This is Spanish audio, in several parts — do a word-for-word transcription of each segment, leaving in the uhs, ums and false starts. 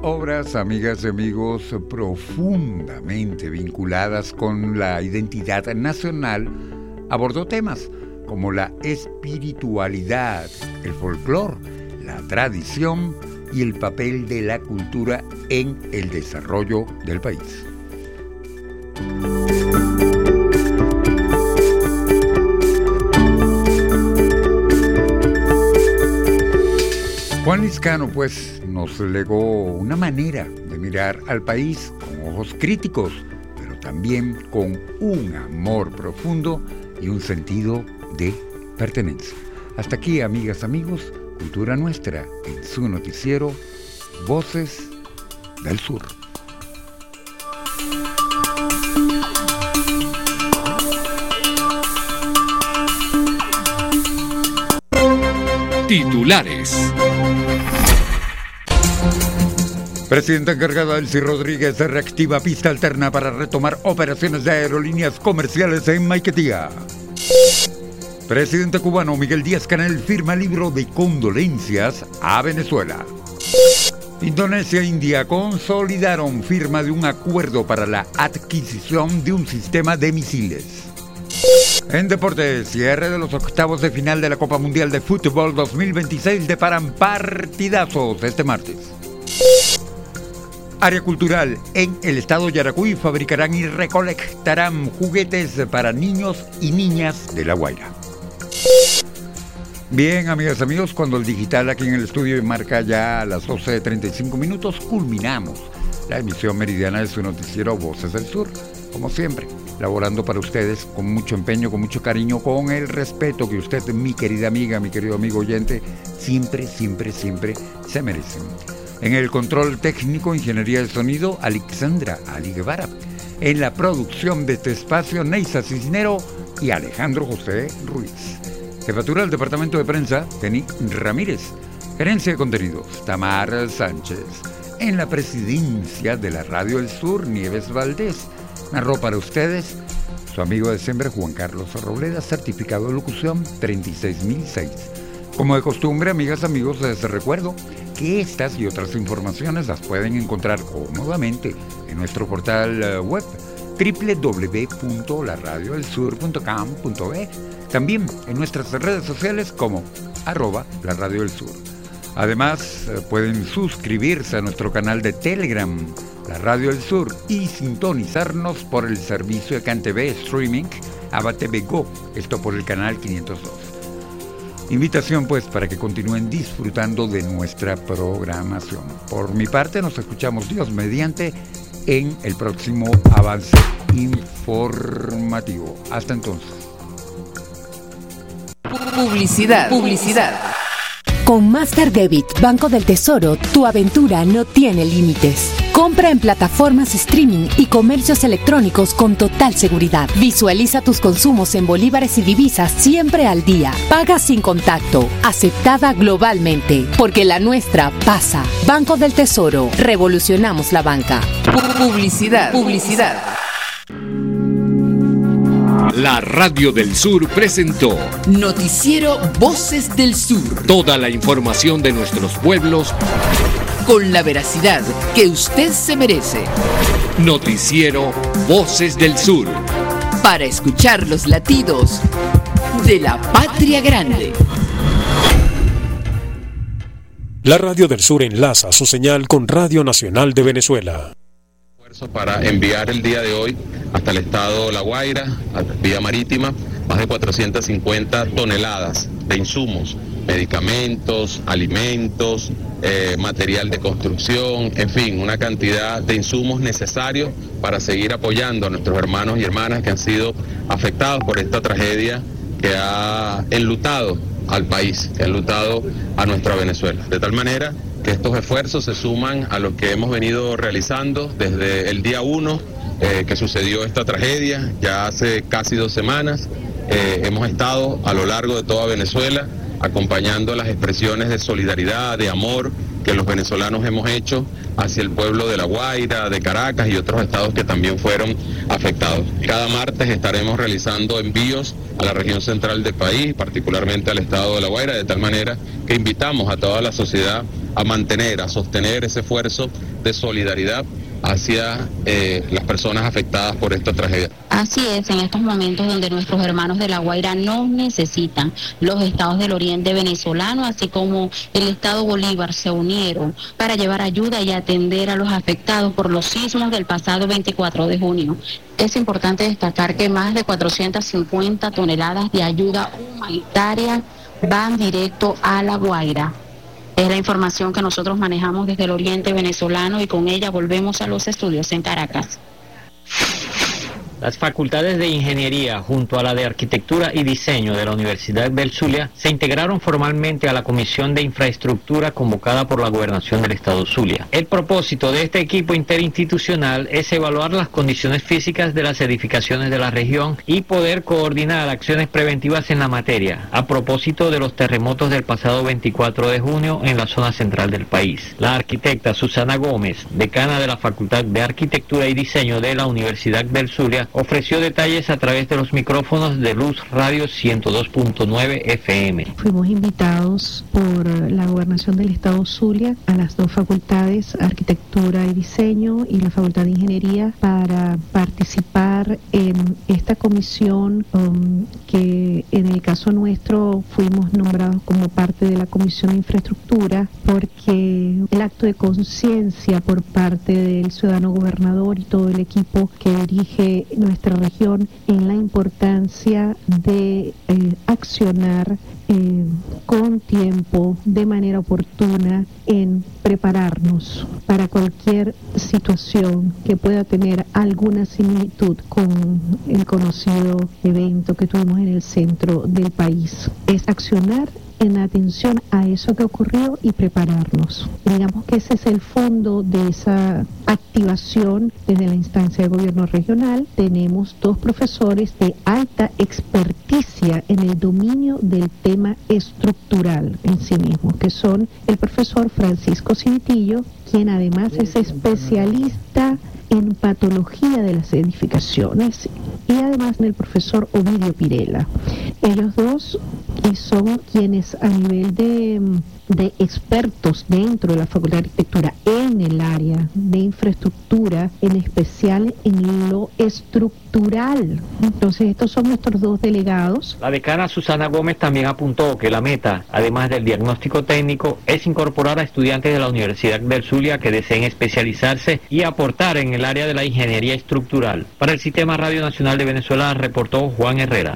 obras, amigas y amigos, profundamente vinculadas con la identidad nacional, abordó temas como la espiritualidad, el folclore, la tradición y el papel de la cultura en el desarrollo del país. Juan Lizcano, pues, nos legó una manera de mirar al país con ojos críticos, pero también con un amor profundo y un sentido de pertenencia. Hasta aquí, amigas, amigos, Cultura Nuestra, en su noticiero Voces del Sur. Titulares. Presidenta encargada Elsie Rodríguez reactiva pista alterna para retomar operaciones de aerolíneas comerciales en Maiquetía. Presidente cubano Miguel Díaz-Canel firma libro de condolencias a Venezuela. Indonesia e India consolidaron firma de un acuerdo para la adquisición de un sistema de misiles. En deportes, cierre de los octavos de final de la Copa Mundial de Fútbol dos mil veintiséis deparan partidazos este martes. Área cultural, en el estado Yaracuy fabricarán y recolectarán juguetes para niños y niñas de La Guaira. Bien, amigas y amigos, cuando el digital aquí en el estudio marca ya a las doce treinta y cinco minutos, culminamos la emisión meridiana de su noticiero Voces del Sur, como siempre, laborando para ustedes con mucho empeño, con mucho cariño, con el respeto que usted, mi querida amiga, mi querido amigo oyente, siempre, siempre, siempre se merecen. En el control técnico, ingeniería de sonido, Alexandra Ali Guevara. En la producción de este espacio, Neisa Cisnero y Alejandro José Ruiz. Jefatura del Departamento de Prensa, Tení Ramírez. Gerencia de Contenidos, Tamar Sánchez. En la presidencia de la Radio del Sur, Nieves Valdés. Narró para ustedes su amigo de siempre, Juan Carlos Arrobleda, certificado de locución treinta y seis mil seis. Como de costumbre, amigas, amigos, les recuerdo que estas y otras informaciones las pueden encontrar cómodamente en nuestro portal web doble u doble u doble u punto la radio del sur punto com punto be, también en nuestras redes sociales como arroba la radio del sur. Además, pueden suscribirse a nuestro canal de Telegram, La Radio del Sur, y sintonizarnos por el servicio de CanTV Streaming Ava T V Go, esto por el canal quinientos dos. Invitación, pues, para que continúen disfrutando de nuestra programación. Por mi parte, nos escuchamos Dios mediante en el próximo avance informativo. Hasta entonces. Publicidad. Publicidad. Con Master Debit Banco del Tesoro, tu aventura no tiene límites. Compra en plataformas streaming y comercios electrónicos con total seguridad. Visualiza tus consumos en bolívares y divisas siempre al día. Paga sin contacto. Aceptada globalmente. Porque la nuestra pasa. Banco del Tesoro. Revolucionamos la banca. Publicidad. Publicidad. La Radio del Sur presentó Noticiero Voces del Sur. Toda la información de nuestros pueblos con la veracidad que usted se merece. Noticiero Voces del Sur. Para escuchar los latidos de la patria grande. La Radio del Sur enlaza su señal con Radio Nacional de Venezuela. Para enviar el día de hoy hasta el estado La Guaira, vía marítima, más de cuatrocientas cincuenta toneladas de insumos, medicamentos, alimentos, eh, material de construcción, en fin, una cantidad de insumos necesarios para seguir apoyando a nuestros hermanos y hermanas que han sido afectados por esta tragedia que ha enlutado al país, que ha enlutado a nuestra Venezuela. De tal manera que estos esfuerzos se suman a los que hemos venido realizando desde el día uno eh, que sucedió esta tragedia, ya hace casi dos semanas. Eh, hemos estado a lo largo de toda Venezuela acompañando las expresiones de solidaridad, de amor que los venezolanos hemos hecho hacia el pueblo de La Guaira, de Caracas y otros estados que también fueron afectados. Cada martes estaremos realizando envíos a la región central del país, particularmente al estado de La Guaira, de tal manera que invitamos a toda la sociedad a mantener, a sostener ese esfuerzo de solidaridad hacia eh, las personas afectadas por esta tragedia. Así es, en estos momentos donde nuestros hermanos de La Guaira nos necesitan, los estados del oriente venezolano, así como el estado Bolívar, se unieron para llevar ayuda y atender a los afectados por los sismos del pasado veinticuatro de junio. Es importante destacar que más de cuatrocientas cincuenta toneladas de ayuda humanitaria van directo a La Guaira. Es la información que nosotros manejamos desde el oriente venezolano y con ella volvemos a los estudios en Caracas. Las facultades de Ingeniería junto a la de Arquitectura y Diseño de la Universidad del Zulia se integraron formalmente a la Comisión de Infraestructura convocada por la Gobernación del Estado Zulia. El propósito de este equipo interinstitucional es evaluar las condiciones físicas de las edificaciones de la región y poder coordinar acciones preventivas en la materia, a propósito de los terremotos del pasado veinticuatro de junio en la zona central del país. La arquitecta Susana Gómez, decana de la Facultad de Arquitectura y Diseño de la Universidad del Zulia, ofreció detalles a través de los micrófonos de Luz Radio ciento dos punto nueve F M. Fuimos invitados por la Gobernación del Estado Zulia a las dos facultades, Arquitectura y Diseño y la Facultad de Ingeniería, para participar en esta comisión um, que en el caso nuestro fuimos nombrados como parte de la Comisión de Infraestructura, porque el acto de conciencia por parte del ciudadano gobernador y todo el equipo que dirige nuestra región en la importancia de eh, accionar eh, con tiempo, de manera oportuna, en prepararnos para cualquier situación que pueda tener alguna similitud con el conocido evento que tuvimos en el centro del país. Es accionar en atención a eso que ocurrió y prepararnos. Digamos que ese es el fondo de esa activación desde la instancia de gobierno regional. Tenemos dos profesores de alta experticia en el dominio del tema estructural en sí mismo, que son el profesor Francisco Civitillo, quien además es especialista en patología de las edificaciones, y además el profesor Ovidio Pirela. Ellos dos son quienes a nivel de, de expertos dentro de la Facultad de Arquitectura en el área de infraestructura, en especial en lo estructural. Entonces estos son nuestros dos delegados. La decana Susana Gómez también apuntó que la meta, además del diagnóstico técnico, es incorporar a estudiantes de la Universidad del Zulia que deseen especializarse y aportar en el área de la ingeniería estructural. Para el Sistema Radio Nacional de Venezuela reportó Juan Herrera.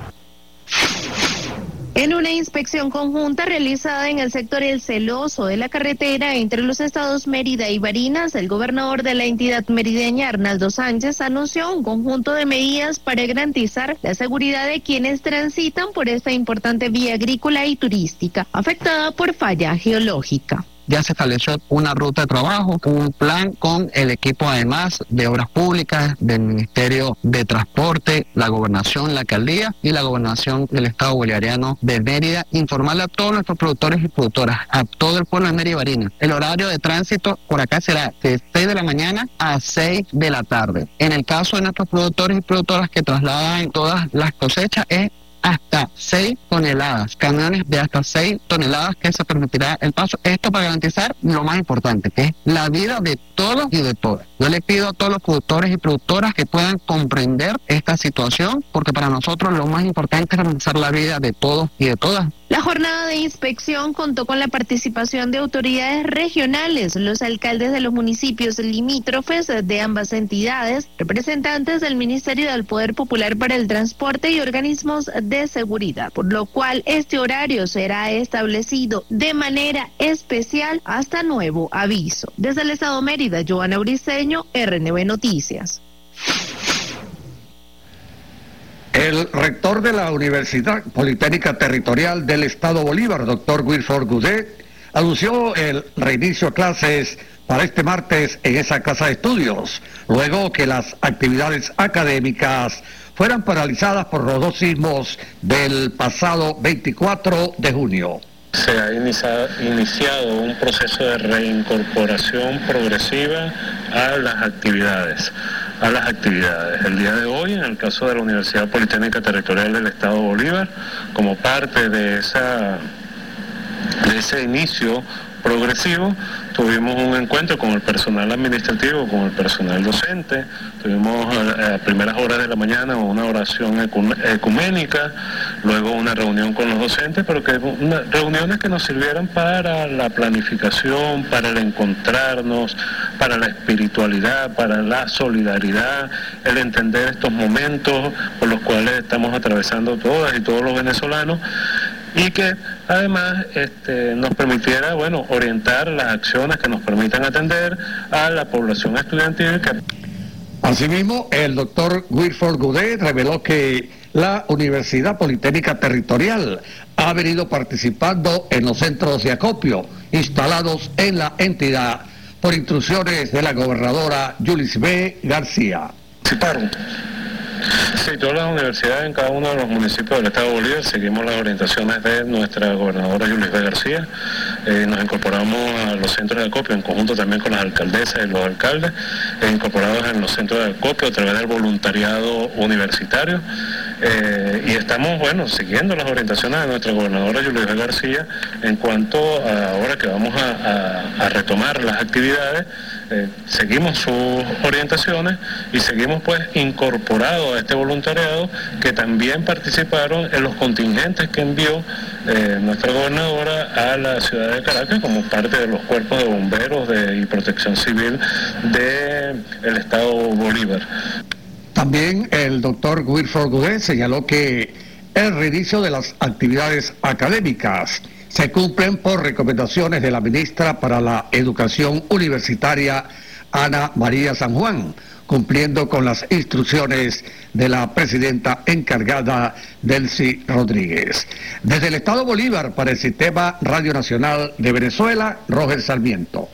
En una inspección conjunta realizada en el sector El Celoso de la carretera entre los estados Mérida y Barinas, el gobernador de la entidad merideña, Arnaldo Sánchez, anunció un conjunto de medidas para garantizar la seguridad de quienes transitan por esta importante vía agrícola y turística, afectada por falla geológica. Ya se estableció una ruta de trabajo, un plan con el equipo además de Obras Públicas, del Ministerio de Transporte, la Gobernación, la Alcaldía y la Gobernación del Estado Bolivariano de Mérida, informarle a todos nuestros productores y productoras, a todo el pueblo de Mérida y Barinas. El horario de tránsito por acá será de seis de la mañana a seis de la tarde. En el caso de nuestros productores y productoras que trasladan todas las cosechas, es hasta seis toneladas, camiones de hasta seis toneladas que se permitirá el paso. Esto para garantizar lo más importante, que es la vida de todos y de todas. Yo le pido a todos los productores y productoras que puedan comprender esta situación, porque para nosotros lo más importante es garantizar la vida de todos y de todas. La jornada de inspección contó con la participación de autoridades regionales, los alcaldes de los municipios limítrofes de ambas entidades, representantes del Ministerio del Poder Popular para el Transporte y organismos de seguridad, por lo cual este horario será establecido de manera especial hasta nuevo aviso. Desde el Estado Mérida, Joana Briceño, R N B Noticias. El rector de la Universidad Politécnica Territorial del Estado Bolívar, doctor Wilford Goudet, anunció el reinicio de clases para este martes en esa casa de estudios, luego que las actividades académicas fueran paralizadas por los dos sismos del pasado veinticuatro de junio. Se ha iniciado, iniciado un proceso de reincorporación progresiva a las actividades. a las actividades. El día de hoy, en el caso de la Universidad Politécnica Territorial del Estado Bolívar, como parte de esa de ese inicio progresivo. Tuvimos un encuentro con el personal administrativo, con el personal docente, tuvimos a, a primeras horas de la mañana una oración ecuménica, luego una reunión con los docentes, pero que una, reuniones que nos sirvieran para la planificación, para el encontrarnos, para la espiritualidad, para la solidaridad, el entender estos momentos por los cuales estamos atravesando todas y todos los venezolanos, y que además este, nos permitiera, bueno, orientar las acciones que nos permitan atender a la población estudiantil. Que... Asimismo, el doctor Wilford Goudet reveló que la Universidad Politécnica Territorial ha venido participando en los centros de acopio instalados en la entidad por instrucciones de la gobernadora Yulis B. García. Sí, todas las universidades en cada uno de los municipios del estado de Bolívar seguimos las orientaciones de nuestra gobernadora Yulis B. García. Eh, nos incorporamos a los centros de acopio en conjunto también con las alcaldesas y los alcaldes, eh, incorporados en los centros de acopio a través del voluntariado universitario. Eh, y estamos, bueno, siguiendo las orientaciones de nuestra gobernadora Yulis B. García en cuanto a ahora que vamos a, a, a retomar las actividades. Eh, seguimos sus orientaciones y seguimos pues incorporados a este voluntariado que también participaron en los contingentes que envió eh, nuestra gobernadora a la ciudad de Caracas como parte de los cuerpos de bomberos de, y protección civil del estado Bolívar. También el doctor Wilford Goudet señaló que el reinicio de las actividades académicas se cumplen por recomendaciones de la ministra para la Educación Universitaria, Ana María San Juan, cumpliendo con las instrucciones de la presidenta encargada, Delcy Rodríguez. Desde el Estado Bolívar, para el Sistema Radio Nacional de Venezuela, Roger Sarmiento.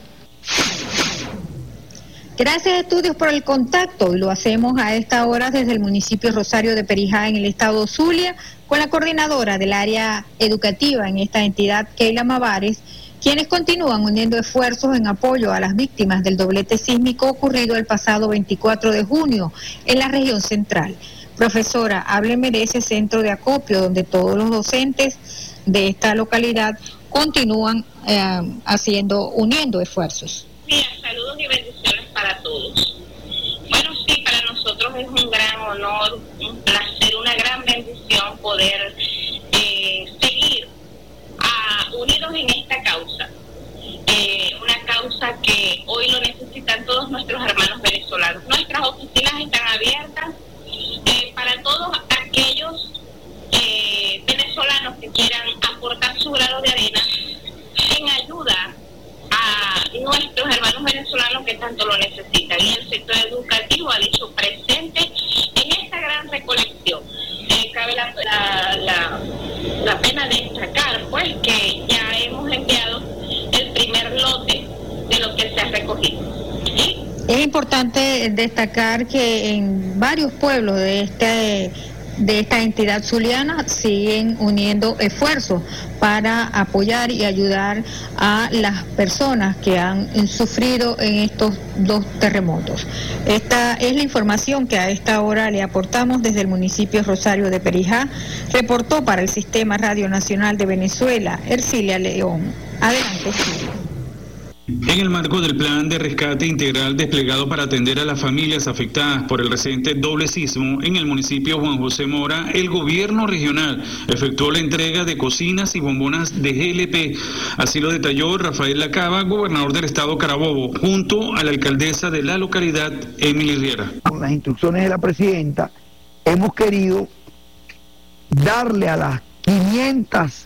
Gracias, Estudios, por el contacto, y lo hacemos a esta hora desde el municipio Rosario de Perijá, en el estado Zulia, con la coordinadora del área educativa en esta entidad, Keila Mavares, quienes continúan uniendo esfuerzos en apoyo a las víctimas del doblete sísmico ocurrido el pasado veinticuatro de junio en la región central. Profesora, hábleme de ese centro de acopio donde todos los docentes de esta localidad continúan eh, haciendo, uniendo esfuerzos. Mira, saludos y bendiciones para todos. Bueno, sí, para nosotros es un gran honor, un placer, una gran bendición poder eh, seguir a, unidos en esta causa. Eh, una causa que hoy lo necesitan todos nuestros hermanos venezolanos. Nuestras oficinas están abiertas eh, para todos aquellos eh, venezolanos que quieran aportar su grado de arena en ayuda a nuestros hermanos venezolanos que tanto lo necesitan, y el sector educativo ha dicho presente en esta gran recolección. Eh, cabe la, la, la, la pena destacar pues que ya hemos enviado el primer lote de lo que se ha recogido. ¿Sí? Es importante destacar que en varios pueblos de este de esta entidad zuliana siguen uniendo esfuerzos para apoyar y ayudar a las personas que han sufrido en estos dos terremotos. Esta es la información que a esta hora le aportamos desde el municipio Rosario de Perijá. Reportó para el Sistema Radio Nacional de Venezuela, Ercilia León. Adelante, Silvia. En el marco del plan de rescate integral desplegado para atender a las familias afectadas por el reciente doble sismo en el municipio Juan José Mora, el gobierno regional efectuó la entrega de cocinas y bombonas de G L P. Así lo detalló Rafael Lacaba, gobernador del estado Carabobo, junto a la alcaldesa de la localidad, Emily Riera. Con las instrucciones de la presidenta, hemos querido darle a las quinientas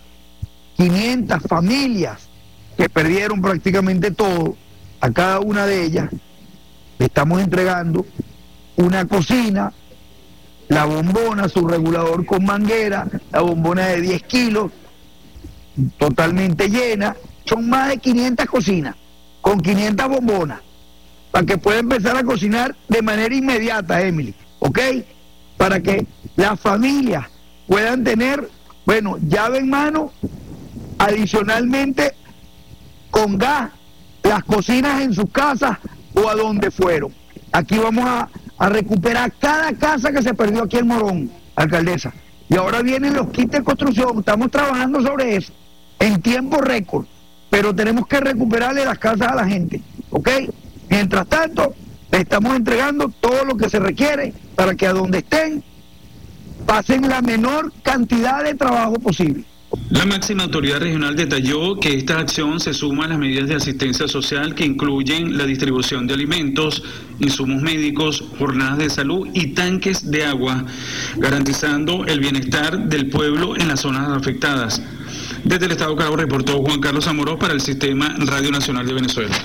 familias que perdieron prácticamente todo, a cada una de ellas le estamos entregando una cocina, la bombona, su regulador con manguera, la bombona de diez kilos, totalmente llena. Son más de quinientas cocinas, con quinientas bombonas, para que pueda empezar a cocinar de manera inmediata, Emily, ¿ok? Para que las familias puedan tener, bueno, llave en mano, adicionalmente con gas, las cocinas en sus casas o a donde fueron. Aquí vamos a, a recuperar cada casa que se perdió aquí en Morón, alcaldesa. Y ahora vienen los kits de construcción, estamos trabajando sobre eso en tiempo récord. pero tenemos que recuperarle las casas a la gente, ¿ok? Mientras tanto, le estamos entregando todo lo que se requiere para que a donde estén pasen la menor cantidad de trabajo posible. La máxima autoridad regional detalló que esta acción se suma a las medidas de asistencia social que incluyen la distribución de alimentos, insumos médicos, jornadas de salud y tanques de agua, garantizando el bienestar del pueblo en las zonas afectadas. Desde el Estado Carabobo reportó Juan Carlos Amorós para el Sistema Radio Nacional de Venezuela.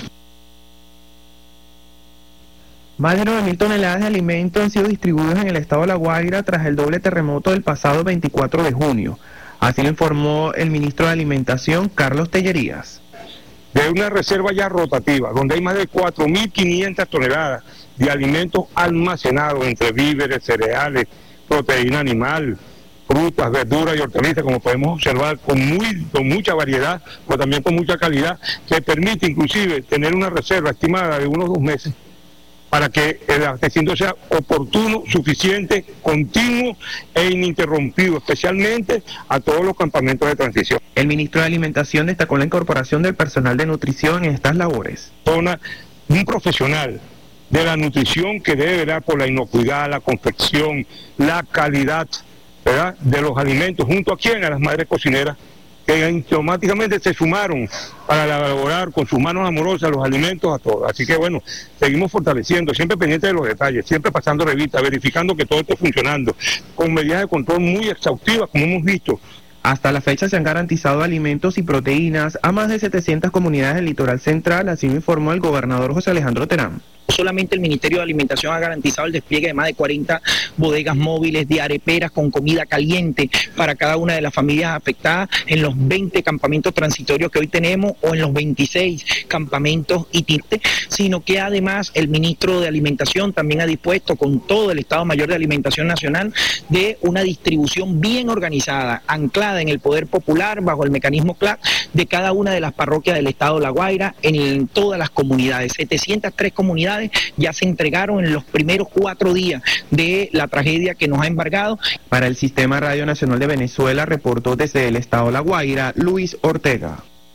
Más de nueve mil toneladas de alimentos han sido distribuidos en el estado de La Guaira tras el doble terremoto del pasado veinticuatro de junio. Así lo informó el ministro de Alimentación, Carlos Tellerías. De una reserva ya rotativa, donde hay más de cuatro mil quinientas toneladas de alimentos almacenados entre víveres, cereales, proteína animal, frutas, verduras y hortalizas, como podemos observar, con, muy, con mucha variedad, pero también con mucha calidad, que permite inclusive tener una reserva estimada de unos dos meses, para que el abastecimiento sea oportuno, suficiente, continuo e ininterrumpido, especialmente a todos los campamentos de transición. El ministro de Alimentación destacó la incorporación del personal de nutrición en estas labores. Un profesional de la nutrición que debe velar por la inocuidad, la confección, la calidad, ¿verdad?, de los alimentos, junto a quién, a las madres cocineras, que automáticamente se sumaron para elaborar con sus manos amorosas los alimentos a todos. Así que bueno, seguimos fortaleciendo, siempre pendientes de los detalles, siempre pasando revista, verificando que todo esté funcionando, con medidas de control muy exhaustivas, como hemos visto. Hasta la fecha se han garantizado alimentos y proteínas a más de setecientas comunidades del litoral central, así lo informó el gobernador José Alejandro Terán. Solamente el Ministerio de Alimentación ha garantizado el despliegue de más de cuarenta bodegas móviles de areperas con comida caliente para cada una de las familias afectadas en los veinte campamentos transitorios que hoy tenemos o en los veintiséis campamentos itinerantes, sino que además el ministro de Alimentación también ha dispuesto con todo el Estado Mayor de Alimentación Nacional de una distribución bien organizada, anclada en el poder popular bajo el mecanismo C L A C de cada una de las parroquias del Estado de La Guaira en, en todas las comunidades. setecientas tres comunidades ya se entregaron en los primeros cuatro días de la tragedia que nos ha embargado. Para el Sistema Radio Nacional de Venezuela reportó desde el estado de La Guaira, Luis Ortega.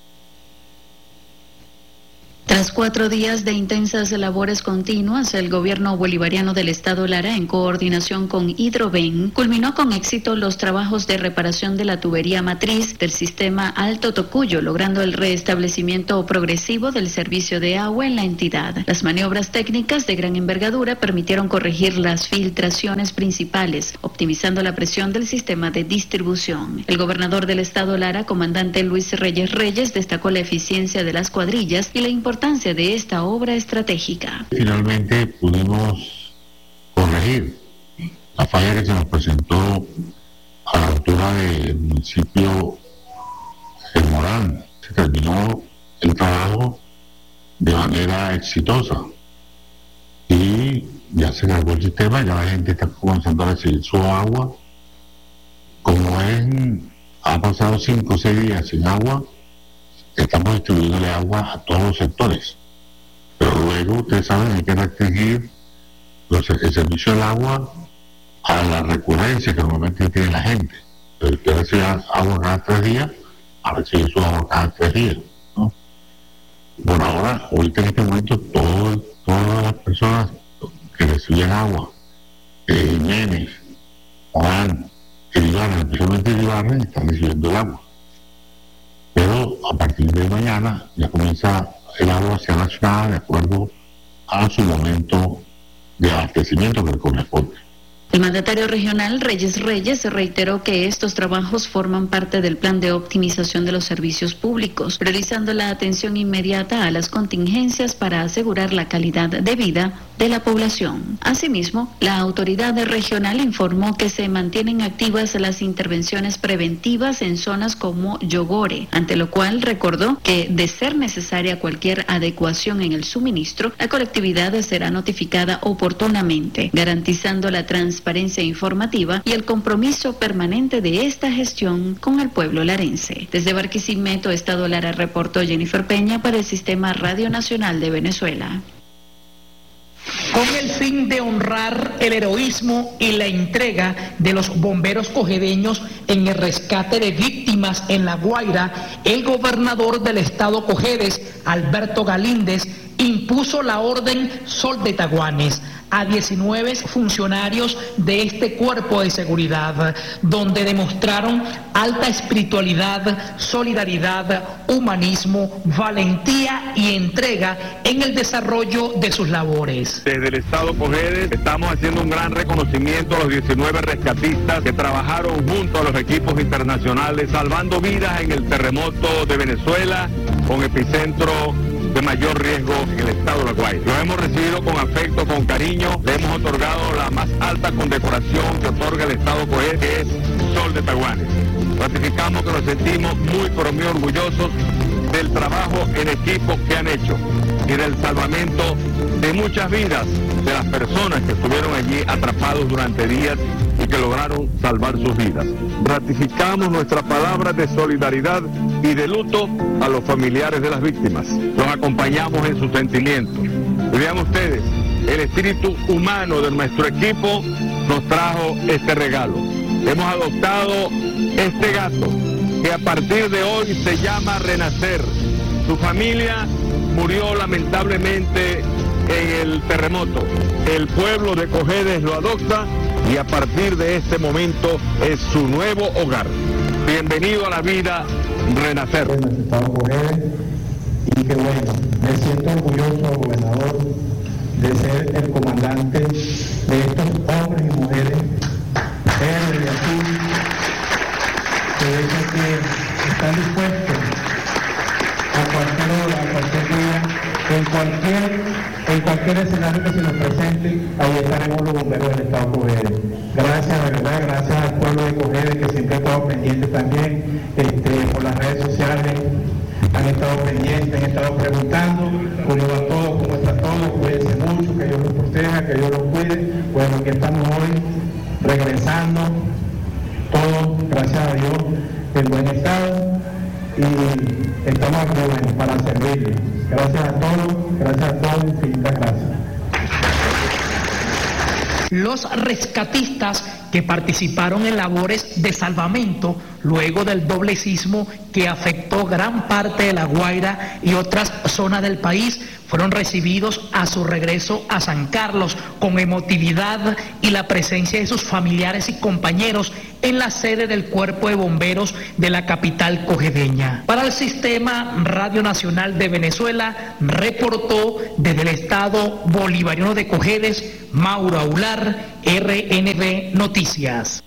Tras cuatro días de intensas labores continuas, el gobierno bolivariano del estado Lara, en coordinación con Hidroven, culminó con éxito los trabajos de reparación de la tubería matriz del sistema Alto Tocuyo, logrando el restablecimiento progresivo del servicio de agua en la entidad. Las maniobras técnicas de gran envergadura permitieron corregir las filtraciones principales, optimizando la presión del sistema de distribución. El gobernador del estado Lara, comandante Luis Reyes Reyes, destacó la eficiencia de las cuadrillas y la importancia de esta obra estratégica. Finalmente pudimos corregir la falla que se nos presentó a la altura del municipio El Morán. Se terminó el trabajo de manera exitosa y ya se cargó el sistema, ya la gente está comenzando a recibir su agua. Como en, ha pasado cinco o seis días sin agua, estamos distribuyéndole agua a todos los sectores, pero luego ustedes saben hay que restringir los, el servicio del agua a la recurrencia que normalmente tiene la gente. Pero usted recibe agua cada tres días, a recibir su agua cada tres días, ¿no? Por ahora, ahorita en este momento todo, todas las personas que reciben agua, eh, Jiménez, Juan, Iribarren, especialmente Iribarren, están recibiendo el agua. Pero a partir de mañana ya comienza el agua a ser racionada de acuerdo a su momento de abastecimiento que le corresponde. El mandatario regional Reyes Reyes reiteró que estos trabajos forman parte del plan de optimización de los servicios públicos, priorizando la atención inmediata a las contingencias para asegurar la calidad de vida de la población. Asimismo, la autoridad regional informó que se mantienen activas las intervenciones preventivas en zonas como Yogore, ante lo cual recordó que, de ser necesaria cualquier adecuación en el suministro, la colectividad será notificada oportunamente, garantizando la transparencia informativa y el compromiso permanente de esta gestión con el pueblo larense. Desde Barquisimeto, Estado Lara, reportó Jennifer Peña para el Sistema Radio Nacional de Venezuela. Con el fin de honrar el heroísmo y la entrega de los bomberos cojedeños en el rescate de víctimas víctimas en La Guaira, el gobernador del estado Cojedes, Alberto Galíndez, impuso la orden Sol de Taguanes a diecinueve funcionarios de este cuerpo de seguridad, donde demostraron alta espiritualidad, solidaridad, humanismo, valentía y entrega en el desarrollo de sus labores. Desde el estado Cojedes estamos haciendo un gran reconocimiento a los diecinueve rescatistas que trabajaron junto a los equipos internacionales salvando vidas en el terremoto de Venezuela con epicentro de mayor riesgo en el estado de La Guaira. Lo hemos recibido con afecto, con cariño, le hemos otorgado la más alta condecoración que otorga el estado Cojedes, que es Sol de Taguanes. Ratificamos que nos sentimos muy pero muy orgullosos del trabajo en equipo que han hecho y del salvamento de muchas vidas de las personas que estuvieron allí atrapados durante días y que lograron salvar sus vidas. Ratificamos nuestra palabra de solidaridad y de luto a los familiares de las víctimas. Los acompañamos en sus sentimientos. Y vean ustedes, el espíritu humano de nuestro equipo nos trajo este regalo. Hemos adoptado este gato que a partir de hoy se llama Renacer. Su familia murió lamentablemente en el terremoto. El pueblo de Cojedes lo adopta y a partir de este momento es su nuevo hogar. Bienvenido a la vida, Renacer. En el estado Cojedes, y que bueno, me siento orgulloso, gobernador, de ser el comandante de estos hombres y mujeres héroes de azul, que dicen que están dispuestos a cualquier hora, a cualquier día, en cualquier, en cualquier escenario que se nos presente, ahí estaremos los bomberos del estado Cojedes. Gracias, de verdad, gracias al pueblo de Cojedes que siempre ha estado pendiente también, este, por las redes sociales, han estado pendientes, han estado preguntando cómo va todo, cómo está todo, cuídense mucho, que Dios los proteja, que Dios los cuide. Bueno, aquí estamos hoy, regresando, todo, gracias a Dios, en buen estado, y estamos aquí, bueno, para servirles. Gracias a todos, gracias a todos, infinitas gracias. Los rescatistas que participaron en labores de salvamento luego del doble sismo que afectó gran parte de La Guaira y otras zonas del país fueron recibidos a su regreso a San Carlos con emotividad y la presencia de sus familiares y compañeros en la sede del Cuerpo de Bomberos de la capital cojedeña. Para el Sistema Radio Nacional de Venezuela, reportó desde el estado bolivariano de Cojedes, Mauro Aular, R N V Noticias.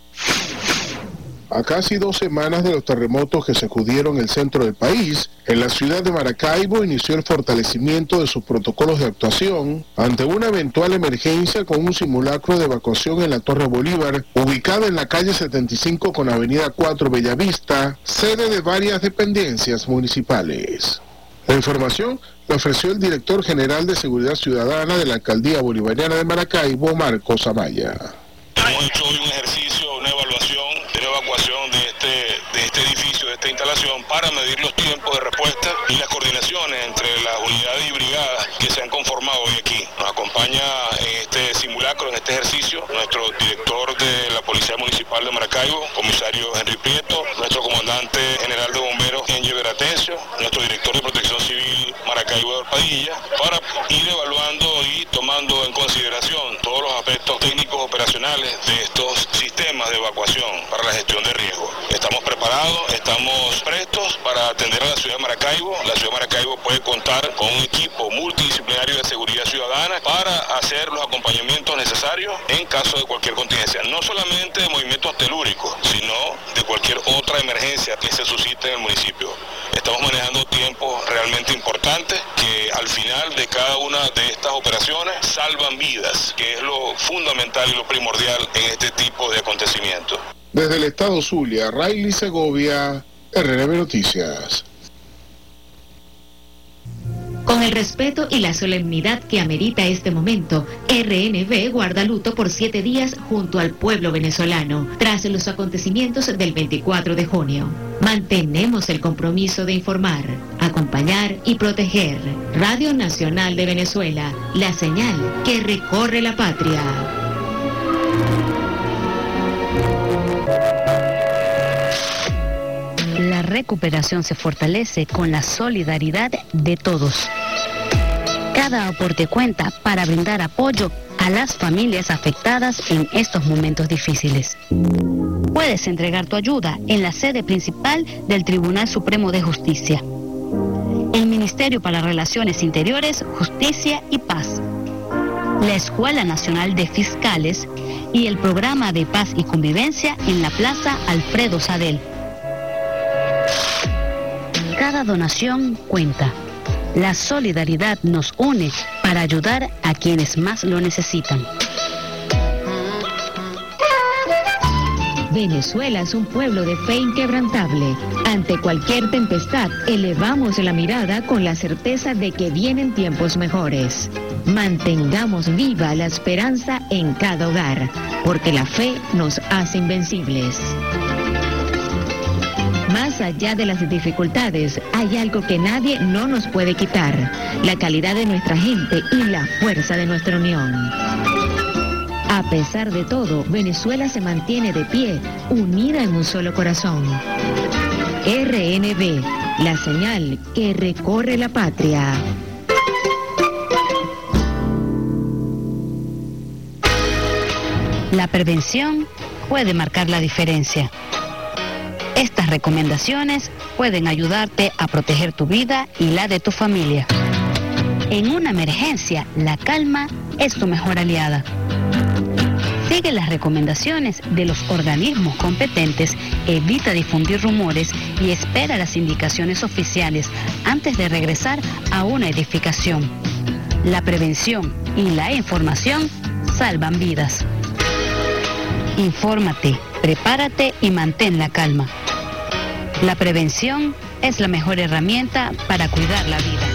A casi dos semanas de los terremotos que sacudieron el centro del país, en la ciudad de Maracaibo inició el fortalecimiento de sus protocolos de actuación ante una eventual emergencia con un simulacro de evacuación en la Torre Bolívar, ubicada en la calle setenta y cinco con avenida cuatro Bellavista, sede de varias dependencias municipales. La información la ofreció el director general de Seguridad Ciudadana de la Alcaldía Bolivariana de Maracaibo, Marcos Amaya. Hemos hecho hoy un ejercicio, una evaluación de la evacuación de este, de este edificio, de esta instalación, para medir los tiempos de respuesta y las coordinaciones entre las unidades y brigadas que se han conformado hoy aquí. Nos acompaña en este simulacro, en este ejercicio, nuestro director de la Policía Municipal de Maracaibo, comisario Henry Prieto, nuestro comandante general de bomberos, Engie Veratencio, nuestro director de Protección Civil, Maracaibo de Padilla, para ir evaluando y tomando en consideración todos los aspectos técnicos operacionales de estos sistemas de evacuación para la gestión de riesgo. Estamos preparados, estamos prestos para atender a la ciudad de Maracaibo. La ciudad de Maracaibo puede contar con un equipo multidisciplinario de seguridad ciudadana para hacer los acompañamientos necesarios en caso de cualquier contingencia, no solamente de movimientos telúricos, sino de cualquier otra emergencia que se suscite en el municipio. Estamos manejando tiempos realmente importantes que al final de cada una de estas operaciones salvan vidas, que es lo fundamental y lo primordial en este tipo de acontecimientos. Desde el estado Zulia, Rayleigh Segovia, R N V Noticias. Con el respeto y la solemnidad que amerita este momento, R N V guarda luto por siete días junto al pueblo venezolano, tras los acontecimientos del veinticuatro de junio. Mantenemos el compromiso de informar, acompañar y proteger. Radio Nacional de Venezuela, la señal que recorre la patria. recuperación se fortalece con la solidaridad de todos. Cada aporte cuenta para brindar apoyo a las familias afectadas en estos momentos difíciles. Puedes entregar tu ayuda en la sede principal del Tribunal Supremo de Justicia, el Ministerio para Relaciones Interiores, Justicia y Paz, la Escuela Nacional de Fiscales y el Programa de Paz y Convivencia en la Plaza Alfredo Sadel. Cada donación cuenta. La solidaridad nos une para ayudar a quienes más lo necesitan. Venezuela es un pueblo de fe inquebrantable. Ante cualquier tempestad, elevamos la mirada con la certeza de que vienen tiempos mejores. Mantengamos viva la esperanza en cada hogar, porque la fe nos hace invencibles. Más allá de las dificultades, hay algo que nadie no nos puede quitar: la calidad de nuestra gente y la fuerza de nuestra unión. A pesar de todo, Venezuela se mantiene de pie, unida en un solo corazón. R N V, la señal que recorre la patria. La prevención puede marcar la diferencia. Estas recomendaciones pueden ayudarte a proteger tu vida y la de tu familia. En una emergencia, la calma es tu mejor aliada. Sigue las recomendaciones de los organismos competentes, evita difundir rumores y espera las indicaciones oficiales antes de regresar a una edificación. La prevención y la información salvan vidas. Infórmate, prepárate y mantén la calma. La prevención es la mejor herramienta para cuidar la vida.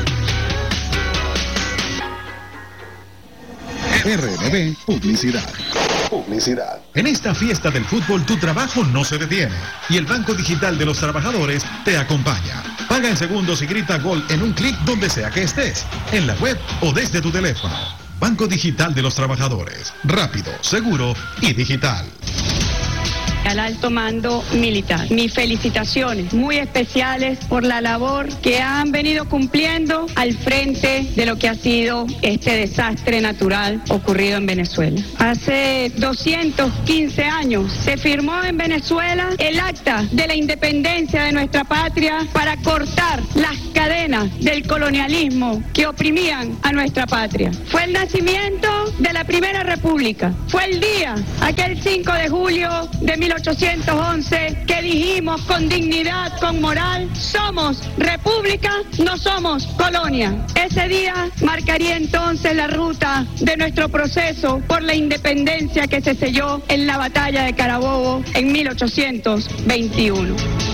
R N V Publicidad. Publicidad. En esta fiesta del fútbol tu trabajo no se detiene y el Banco Digital de los Trabajadores te acompaña. Paga en segundos y grita gol en un clic donde sea que estés, en la web o desde tu teléfono. Banco Digital de los Trabajadores. Rápido, seguro y digital. Al alto mando militar. Mis felicitaciones muy especiales por la labor que han venido cumpliendo al frente de lo que ha sido este desastre natural ocurrido en Venezuela. Hace doscientos quince años se firmó en Venezuela el acta de la independencia de nuestra patria para cortar las cadenas del colonialismo que oprimían a nuestra patria. Fue el nacimiento de la Primera República. Fue el día, aquel cinco de julio de mil ochocientos once, que dijimos con dignidad, con moral: somos república, no somos colonia. Ese día marcaría entonces la ruta de nuestro proceso por la independencia que se selló en la batalla de Carabobo en mil ochocientos veintiuno.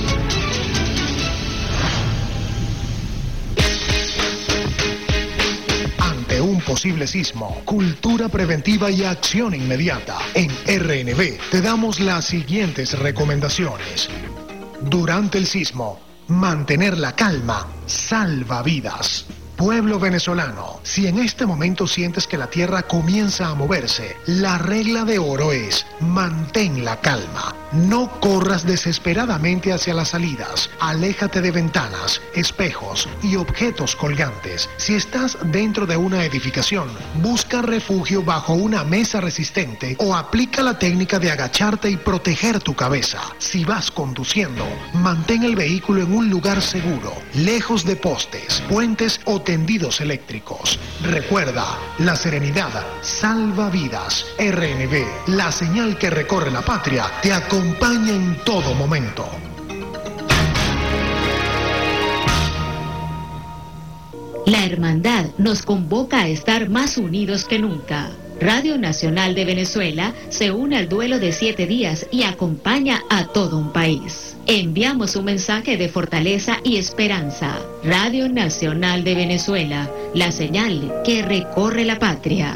Un posible sismo, cultura preventiva y acción inmediata. En R N V te damos las siguientes recomendaciones. Durante el sismo, mantener la calma salva vidas. Pueblo venezolano, si en este momento sientes que la tierra comienza a moverse, la regla de oro es: mantén la calma. No corras desesperadamente hacia las salidas. Aléjate de ventanas, espejos y objetos colgantes. Si estás dentro de una edificación, busca refugio bajo una mesa resistente o aplica la técnica de agacharte y proteger tu cabeza. Si vas conduciendo, mantén el vehículo en un lugar seguro, lejos de postes, puentes o tendidos eléctricos. Recuerda, la serenidad salva vidas. R N V, la señal que recorre la patria, te acompaña en todo momento. La hermandad nos convoca a estar más unidos que nunca. Radio Nacional de Venezuela se une al duelo de siete días y acompaña a todo un país. Enviamos un mensaje de fortaleza y esperanza. Radio Nacional de Venezuela, la señal que recorre la patria.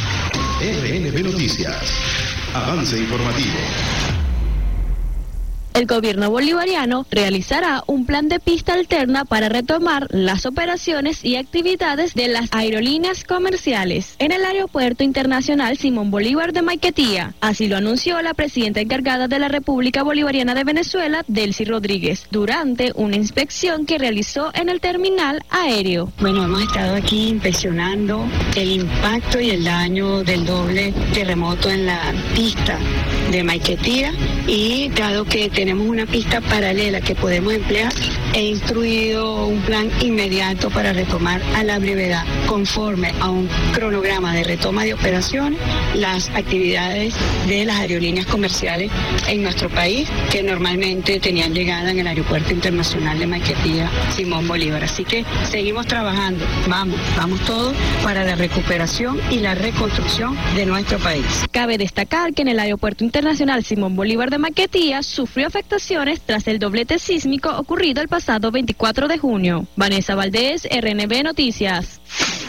R N V Noticias. Avance informativo. El gobierno bolivariano realizará un plan de pista alterna para retomar las operaciones y actividades de las aerolíneas comerciales en el Aeropuerto Internacional Simón Bolívar de Maiquetía. Así lo anunció la presidenta encargada de la República Bolivariana de Venezuela, Delcy Rodríguez, durante una inspección que realizó en el terminal aéreo. Bueno, hemos estado aquí inspeccionando el impacto y el daño del doble terremoto en la pista de Maiquetía, y dado que tenemos una pista paralela que podemos emplear, he instruido un plan inmediato para retomar a la brevedad, conforme a un cronograma de retoma de operaciones, las actividades de las aerolíneas comerciales en nuestro país, que normalmente tenían llegada en el Aeropuerto Internacional de Maiquetía Simón Bolívar. Así que seguimos trabajando, vamos, vamos todos para la recuperación y la reconstrucción de nuestro país. Cabe destacar que en el Aeropuerto Internacional Simón Bolívar de Maiquetía sufrió afectaciones tras el doblete sísmico ocurrido el pasado veinticuatro de junio. Vanessa Valdés, R N B Noticias.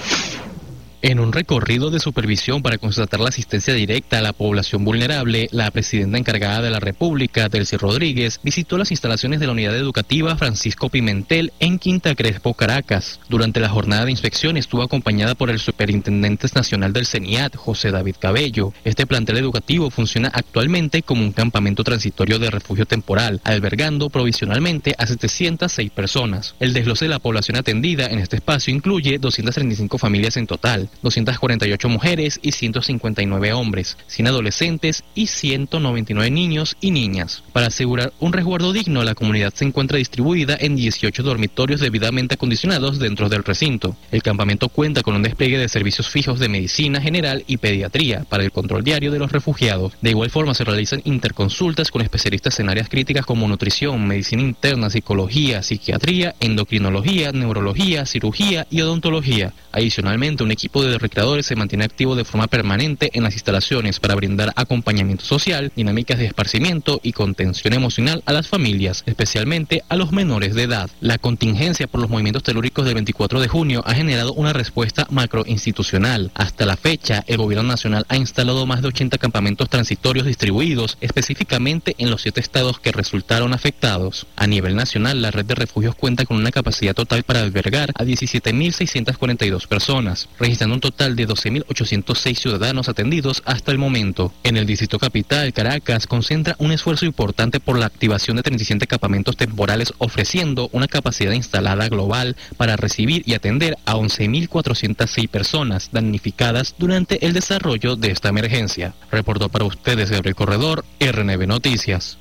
En un recorrido de supervisión para constatar la asistencia directa a la población vulnerable, la presidenta encargada de la República, Delcy Rodríguez, visitó las instalaciones de la unidad educativa Francisco Pimentel en Quinta Crespo, Caracas. Durante la jornada de inspección estuvo acompañada por el superintendente nacional del CENIAT, José David Cabello. Este plantel educativo funciona actualmente como un campamento transitorio de refugio temporal, albergando provisionalmente a setecientas seis personas. El desglose de la población atendida en este espacio incluye doscientas treinta y cinco familias en total, doscientas cuarenta y ocho mujeres y ciento cincuenta y nueve hombres, cien adolescentes y ciento noventa y nueve niños y niñas. Para asegurar un resguardo digno, la comunidad se encuentra distribuida en dieciocho dormitorios debidamente acondicionados dentro del recinto. El campamento cuenta con un despliegue de servicios fijos de medicina general y pediatría para el control diario de los refugiados. De igual forma, se realizan interconsultas con especialistas en áreas críticas como nutrición, medicina interna, psicología, psiquiatría, endocrinología, neurología, cirugía y odontología. Adicionalmente, un equipo de recreadores se mantiene activo de forma permanente en las instalaciones para brindar acompañamiento social, dinámicas de esparcimiento y contención emocional a las familias, especialmente a los menores de edad. La contingencia por los movimientos telúricos del veinticuatro de junio ha generado una respuesta macroinstitucional. Hasta la fecha, el gobierno nacional ha instalado más de ochenta campamentos transitorios distribuidos específicamente en los siete estados que resultaron afectados. A nivel nacional, la red de refugios cuenta con una capacidad total para albergar a diecisiete mil seiscientas cuarenta y dos personas, registrando un total de doce mil ochocientos seis ciudadanos atendidos hasta el momento. En el distrito capital, Caracas, concentra un esfuerzo importante por la activación de treinta y siete campamentos temporales, ofreciendo una capacidad instalada global para recibir y atender a once mil cuatrocientas seis personas damnificadas durante el desarrollo de esta emergencia. Reportó para ustedes Gabriel Corredor, R N B Noticias.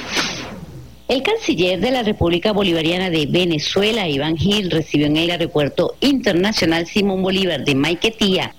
El canciller de la República Bolivariana de Venezuela, Iván Gil, recibió en el Aeropuerto Internacional Simón Bolívar de Maiquetía